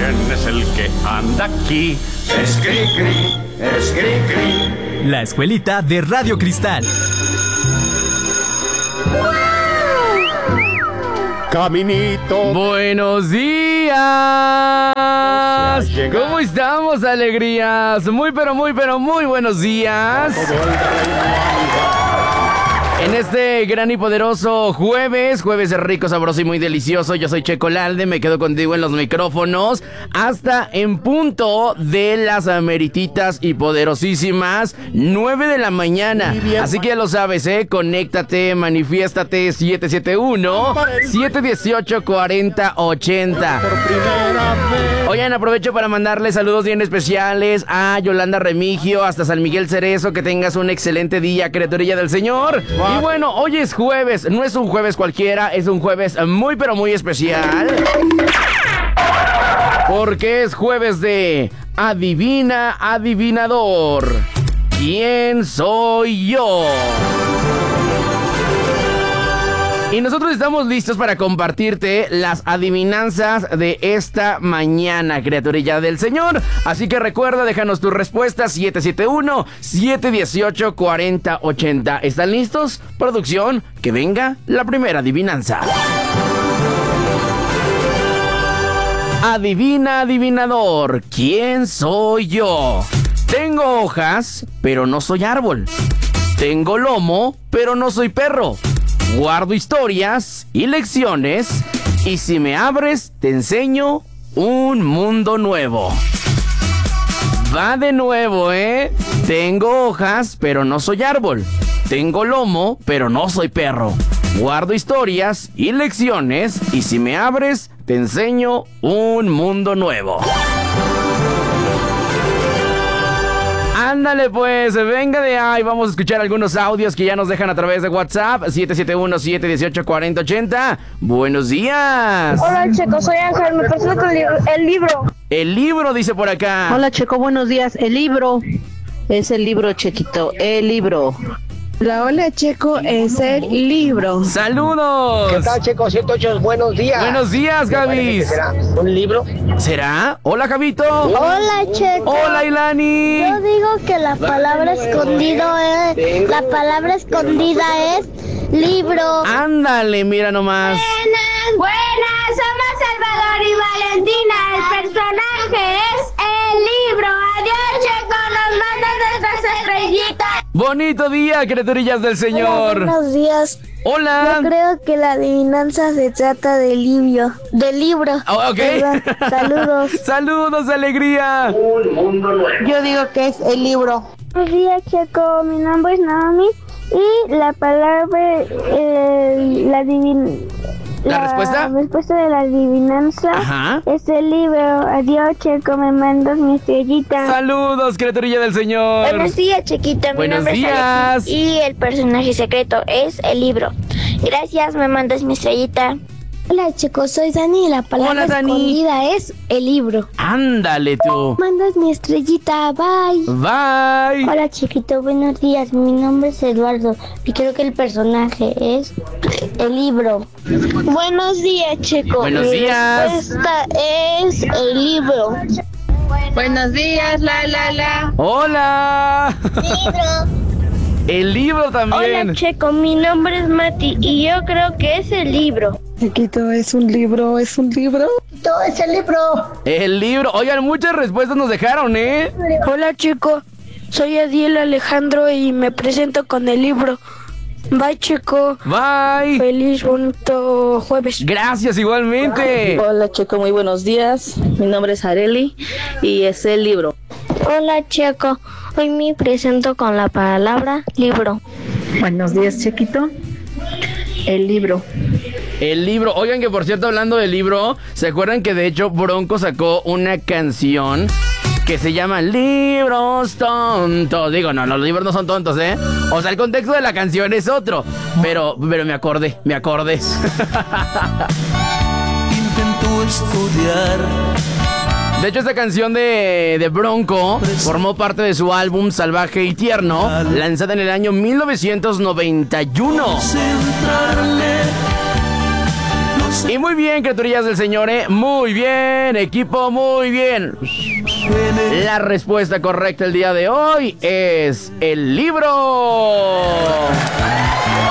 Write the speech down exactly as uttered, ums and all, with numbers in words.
¿Quién es el que anda aquí? Es Cricri, es Cricri. La escuelita de Radio Cristal. Caminito. Buenos días. ¿Cómo estamos, alegrías? Muy, pero muy, pero muy buenos días. En este gran y poderoso jueves, jueves rico, sabroso y muy delicioso, yo soy Checo Lalde, me quedo contigo en los micrófonos hasta en punto de las merititas y poderosísimas nueve de la mañana. Así que ya lo sabes, ¿eh? Conéctate, manifiéstate, siete siete uno, siete uno ocho, cuatro cero ocho cero. Oigan, aprovecho para mandarle saludos bien especiales a Yolanda Remigio, hasta San Miguel Cerezo, que tengas un excelente día, criaturilla del Señor. Y bueno, hoy es jueves, no es un jueves cualquiera, es un jueves muy pero muy especial. Porque es jueves de Adivina, Adivinador. ¿Quién soy yo? Y nosotros estamos listos para compartirte las adivinanzas de esta mañana, criaturilla del Señor. Así que recuerda, déjanos tu respuesta, siete siete uno, siete uno ocho, cuatro cero ocho cero. ¿Están listos? Producción, que venga la primera adivinanza. Adivina, adivinador, ¿quién soy yo? Tengo hojas, pero no soy árbol. Tengo lomo, pero no soy perro. Guardo historias y lecciones, y si me abres, te enseño un mundo nuevo. Va de nuevo, ¿eh? Tengo hojas, pero no soy árbol. Tengo lomo, pero no soy perro. Guardo historias y lecciones, y si me abres, te enseño un mundo nuevo. Ándale pues, venga de ahí, vamos a escuchar algunos audios que ya nos dejan a través de WhatsApp, siete siete uno, siete uno ocho, cuatro cero ocho cero. Buenos días. Hola Checo, soy Ángel, me presento con el libro. El libro, el libro dice por acá. Hola Checo, buenos días. El libro es el libro, Chequito, el libro. Hola, hola Checo, es el libro. ¡Saludos! ¿Qué tal, Checo? ciento ocho, buenos días. Buenos días, Gaby. ¿Será un libro? ¿Será? Hola, Javito. Hola Checo. Hola, Ilani. Yo digo que la palabra escondida es, la palabra escondida es libro. Ándale, mira nomás. Buenas, buenas, somos Salvador y Valentina. El personaje es el libro. Adiós, Checo, nos mandan nuestras estrellitas. Bonito día, criaturillas del Señor. Hola, buenos días. Hola. Yo creo que la adivinanza se trata del libro. Del libro. Oh, ok. Perdón. Saludos. Saludos, alegría. Un mundo nuevo. Yo digo que es el libro. Buenos días, Checo. Mi nombre es Naomi. Y la palabra, eh, la divin... ¿La, ¿La respuesta? La respuesta de la adivinanza. Ajá. Es el libro. Adiós, Checo, me mandas mi estrellita. Saludos, criaturilla del Señor. Buenos días, Chequita. Mi Buenos nombre días. es Alexis y el personaje secreto es el libro. Gracias, me mandas mi estrellita. Hola, Checo, soy Dani y la palabra Hola, Dani. escondida es el libro. Ándale tú. Mandas mi estrellita, bye. Bye. Hola, chiquito, buenos días. Mi nombre es Eduardo y creo que el personaje es el libro. Buenos días, Checo. Buenos Mi días. respuesta es el libro. Buenos días, la la la. Hola. Libro. El libro también. Hola, Checo, mi nombre es Mati y yo creo que es el libro. Chiquito, es un libro, es un libro. Todo es el libro. El libro. Oigan, muchas respuestas nos dejaron, ¿eh? Hola, Checo. Soy Adiel Alejandro y me presento con el libro. Bye, Checo. Bye. Feliz, bonito jueves. Gracias, igualmente. Hola Checo, muy buenos días. Mi nombre es Areli y es el libro. Hola, Checo. Hoy me presento con la palabra libro. Buenos días, Chequito. El libro. El libro. Oigan, que por cierto, hablando del libro, ¿se acuerdan que de hecho Bronco sacó una canción que se llama Libros Tontos? Digo, no, los libros no son tontos, ¿eh? O sea, el contexto de la canción es otro. Pero, pero me acordé, me acordé. Intento estudiar. De hecho, esta canción de, de Bronco formó parte de su álbum Salvaje y Tierno, lanzada en el año mil novecientos noventa y uno. Y muy bien, criaturillas del señor, ¿eh? Muy bien, equipo, muy bien. La respuesta correcta el día de hoy es el libro.